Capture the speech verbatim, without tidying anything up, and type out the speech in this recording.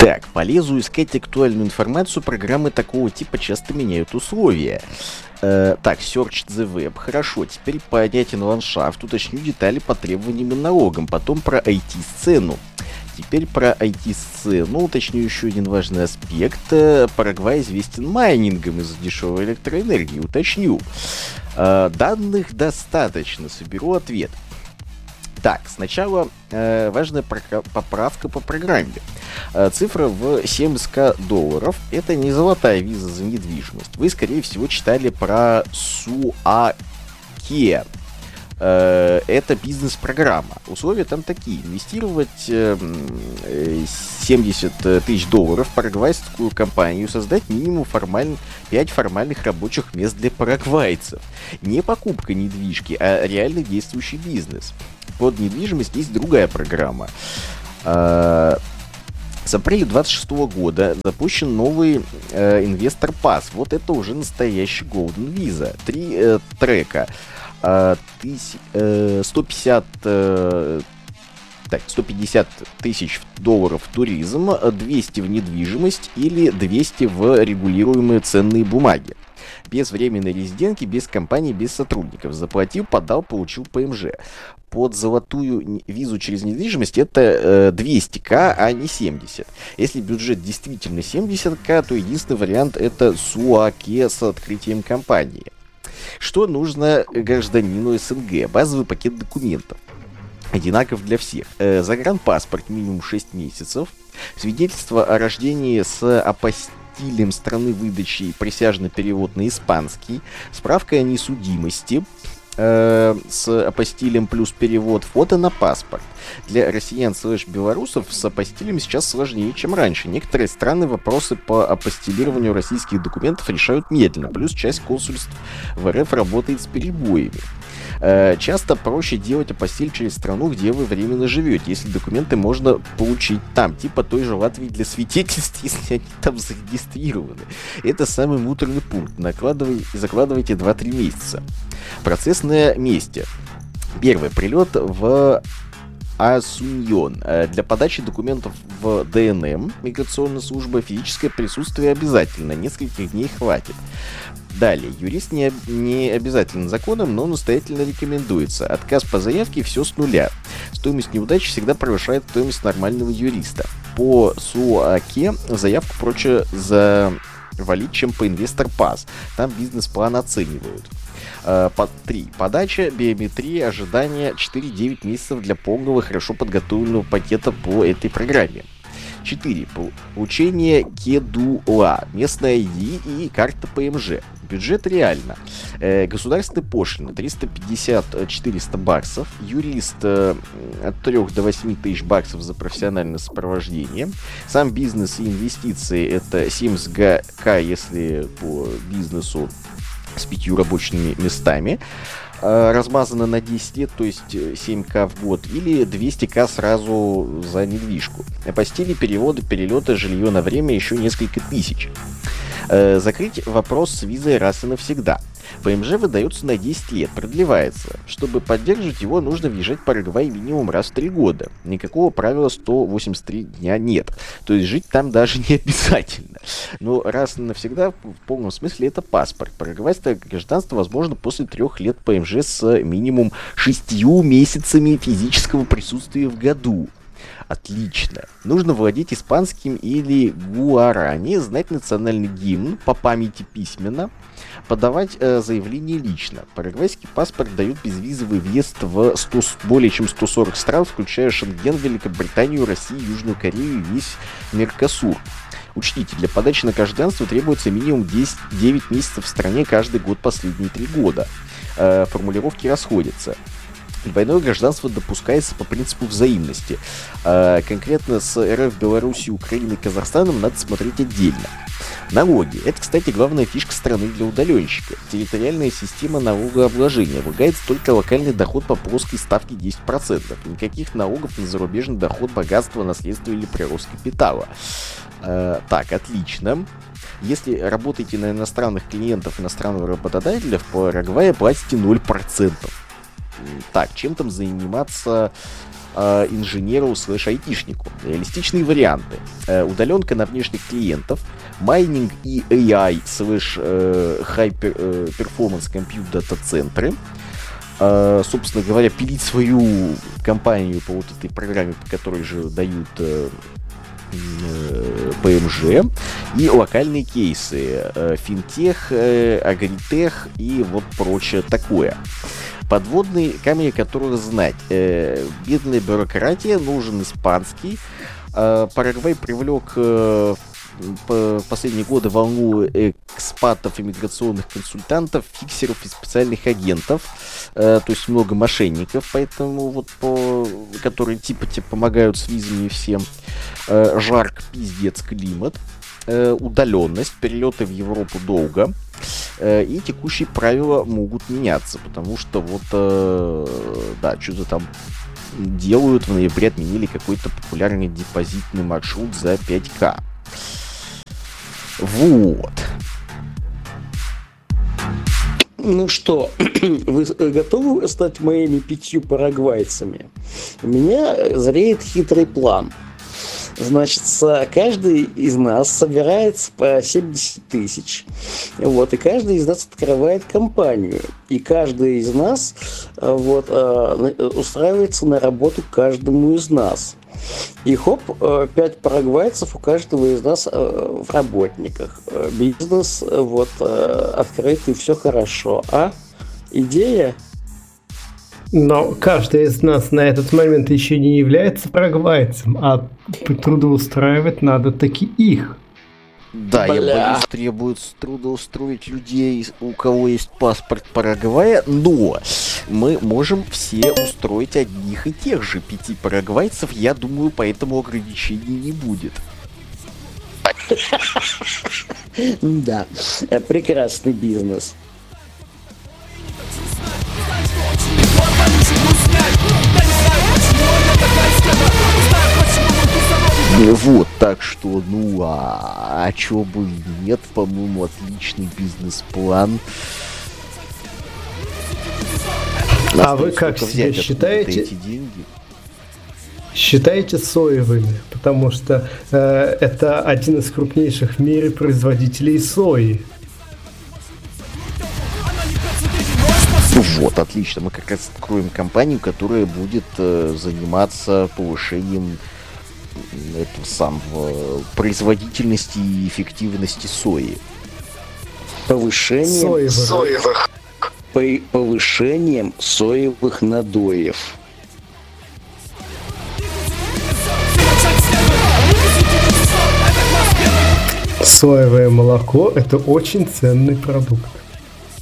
Так, полезу искать актуальную информацию. Программы такого типа часто меняют условия. Э, так, Search the Web. Хорошо, теперь понятен ландшафт. Уточню детали по требованиям и налогам. Потом про ай ти-сцену. Теперь про ай ти-сцену. Уточню еще один важный аспект. Парагвай известен майнингом из-за дешевой электроэнергии. Уточню. Э, данных достаточно. Соберу ответ. Так, сначала э, важная прока- поправка по программе. Э, цифра в семьдесят тысяч долларов. Это не золотая виза за недвижимость. Вы, скорее всего, читали про Суаке. Э, это бизнес-программа. Условия там такие. Инвестировать э, семьдесят тысяч долларов в парагвайскую компанию, создать минимум формаль... пять формальных рабочих мест для парагвайцев. Не покупка недвижки, а реально действующий бизнес. Под недвижимость есть другая программа. С апреля двадцать шестого года запущен новый э, инвестор пас. Вот это уже настоящий Golden Visa. Три э, трека. Э, тысь, э, сто пятьдесят, э, так, сто пятьдесят тысяч долларов в туризм, двести в недвижимость или двести в регулируемые ценные бумаги. Без временной резидентки, без компании, без сотрудников. Заплатил, подал, получил ПМЖ. Под золотую визу через недвижимость это э, двести тысяч, а не семьдесят. Если бюджет действительно семьдесят тысяч, то единственный вариант это Суаке с открытием компании. Что нужно гражданину СНГ? Базовый пакет документов. Одинаков для всех. Э, загранпаспорт минимум шесть месяцев. Свидетельство о рождении с апостилем страны выдачи, присяжный перевод на испанский. Справка о несудимости э, с апостилем плюс перевод. Фото на паспорт. Для россиян слэш белорусов с апостилем сейчас сложнее, чем раньше. Некоторые страны вопросы по апостилированию российских документов решают медленно. Плюс часть консульств в РФ работает с перебоями. Часто проще делать апостиль через страну, где вы временно живете, если документы можно получить там, типа той же Латвии для свидетельств, если они там зарегистрированы. Это самый муторный пункт. Накладывай, закладывайте два-три месяца. Процесс на месте. Первый. Прилет в Асуньон. Для подачи документов в ДНМ, миграционная служба, физическое присутствие обязательно. Нескольких дней хватит. Далее. Юрист не, не обязательно законом, но настоятельно рекомендуется. Отказ по заявке — все с нуля. Стоимость неудачи всегда превышает стоимость нормального юриста. По Суаке заявку проще завалить, чем по инвестор пас. Там бизнес-план оценивают. По три. Подача, биометрия, ожидание четыре-девять месяцев для полного, хорошо подготовленного пакета по этой программе. четыре. Получение кедула, местная ай ди и карта ПМЖ. Бюджет реально. Э, государственная пошлина триста пятьдесят - четыреста баксов. Юрист э, от трёх до восьми тысяч баксов за профессиональное сопровождение. Сам бизнес и инвестиции это семьдесят тысяч, если по бизнесу с пятью рабочими местами. Размазано на десять лет, то есть семь тысяч в год, или двести тысяч сразу за недвижку. Апостили, переводы, перелеты, жилье на время, еще несколько тысяч. Закрыть вопрос с визой раз и навсегда. ПМЖ выдается на десять лет, продлевается. Чтобы поддерживать его, нужно въезжать в Парагвай минимум раз в три года. Никакого правила сто восемьдесят три дня нет. То есть жить там даже не обязательно. Но раз и навсегда, в полном смысле, это паспорт. Парагвайское гражданство возможно после трех лет ПМЖ с минимум шестью месяцами физического присутствия в году. Отлично. Нужно владеть испанским или гуарани, знать национальный гимн по памяти письменно, подавать э, заявление лично. Парагвайский паспорт дает безвизовый въезд в сто, более чем сто сорок стран, включая Шенген, Великобританию, Россию, Южную Корею и весь Меркосур. Учтите, для подачи на гражданство требуется минимум десять девять месяцев в стране каждый год последние три года. Э, формулировки расходятся. Двойное гражданство допускается по принципу взаимности. А, конкретно с РФ, Белоруссией, Украиной и Казахстаном надо смотреть отдельно. Налоги. Это, кстати, главная фишка страны для удаленщика. Территориальная система налогообложения. Облагается только локальный доход по плоской ставке десять процентов. Никаких налогов на зарубежный доход, богатство, наследство или прирост капитала. А, так, отлично. Если работаете на иностранных клиентов, иностранного работодателя, в Парагвае платите ноль процентов. Так, чем там заниматься э, инженеру слэш-айтишнику. Реалистичные варианты. Э, удаленка на внешних клиентов, майнинг и эй ай слэш high performance compute дата-центры. Uh, собственно говоря, пилить свою компанию по вот этой программе, по которой же дают uh, uh, пи эм джи, и локальные кейсы, uh, финтех, uh, агритех и вот прочее такое. Подводные камни, которые знать. Uh, бедная бюрократия, нужен испанский. Uh, Парагвай привлек uh, по последние годы волну экспатов, иммиграционных консультантов, фиксеров и специальных агентов. Э, то есть много мошенников, поэтому вот по, которые типа тебе помогают с визами и всем. Э, жарк, пиздец, климат. Э, удаленность, перелеты в Европу долго. Э, и текущие правила могут меняться, потому что вот, э, да, что-то там делают. В ноябре отменили какой-то популярный депозитный маршрут за пять тысяч. Вот. Ну что, вы готовы стать моими пятью парагвайцами? У меня зреет хитрый план. Значит, каждый из нас собирается по семьдесят тысяч. Вот, и каждый из нас открывает компанию. И каждый из нас вот, устраивается на работу каждому из нас. И хоп, пять парагвайцев у каждого из нас в работниках. Бизнес вот открытый, все хорошо. А? Идея? Но каждый из нас на этот момент еще не является парагвайцем, а трудоустраивать надо таки их. Да, Бля. я боюсь, требуется трудоустроить людей, у кого есть паспорт Парагвая, но мы можем все устроить одних и тех же пяти парагвайцев, я думаю, поэтому ограничений не будет. Да, прекрасный бизнес. Вот, так что, ну, а, а чё бы и нет, по-моему, отличный бизнес-план. А вы как себя считаете? Эти деньги? Считаете соевыми? Потому что э, это один из крупнейших в мире производителей сои. Вот, отлично. Мы как раз откроем компанию, которая будет э, заниматься повышением этого самого производительности и эффективности сои. Повышением соевых. соевых. Повышением соевых надоев. Соевое молоко – это очень ценный продукт.